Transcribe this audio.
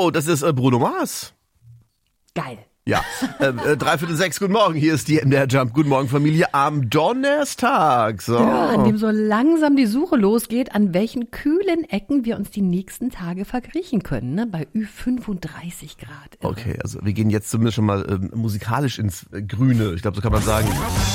Hallo, das ist Bruno Mars. Geil. Ja, 5:45, guten Morgen, hier ist die MDR Jump. Guten Morgen, Familie, am Donnerstag. So. Ja, an dem so langsam die Suche losgeht, an welchen kühlen Ecken wir uns die nächsten Tage verkriechen können, ne? Bei Ü35 Grad. Okay, also wir gehen jetzt zumindest schon mal musikalisch ins Grüne. Ich glaube, so kann man sagen.